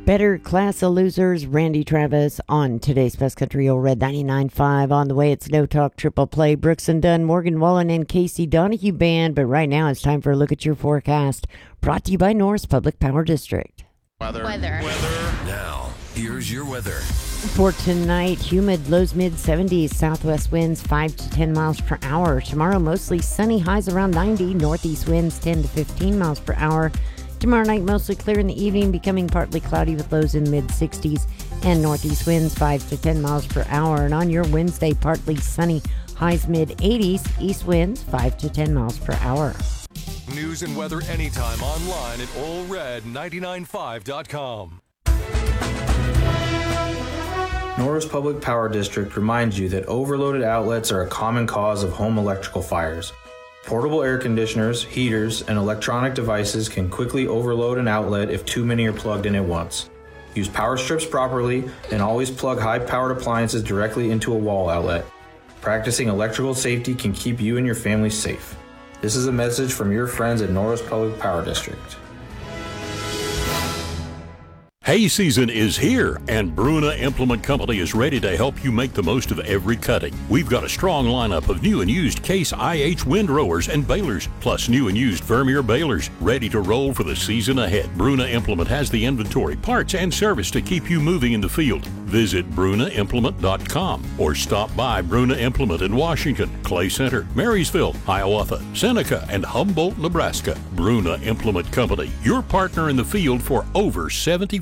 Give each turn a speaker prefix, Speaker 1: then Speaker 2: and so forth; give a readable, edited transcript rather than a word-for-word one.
Speaker 1: Better class of losers, Randy Travis on today's Best Country Old Red 99.5. On the way, it's No Talk Triple Play, Brooks and Dunn, Morgan Wallen, and Casey Donahue Band. But right now, it's time for a look at your forecast, brought to you by Norris Public Power District.
Speaker 2: Weather.
Speaker 3: Now, here's your weather.
Speaker 1: For tonight, humid, lows mid-70s, southwest winds 5 to 10 miles per hour. Tomorrow, mostly sunny, highs around 90, northeast winds 10 to 15 miles per hour. Tomorrow night, mostly clear in the evening, becoming partly cloudy with lows in mid-60s and northeast winds 5 to 10 miles per hour. And on your Wednesday, partly sunny, highs mid-80s, east winds 5 to 10 miles per hour.
Speaker 3: News and weather anytime online at allred995.com.
Speaker 4: Norris Public Power District reminds you that overloaded outlets are a common cause of home electrical fires. Portable air conditioners, heaters, and electronic devices can quickly overload an outlet if too many are plugged in at once. Use power strips properly and always plug high-powered appliances directly into a wall outlet. Practicing electrical safety can keep you and your family safe. This is a message from your friends at Norris Public Power District.
Speaker 5: Hay season is here, and Bruna Implement Company is ready to help you make the most of every cutting. We've got a strong lineup of new and used Case IH windrowers and balers, plus new and used Vermeer balers, ready to roll for the season ahead. Bruna Implement has the inventory, parts, and service to keep you moving in the field. Visit brunaimplement.com or stop by Bruna Implement in Washington, Clay Center, Marysville, Hiawatha, Seneca, and Humboldt, Nebraska. Bruna Implement Company, your partner in the field for over 70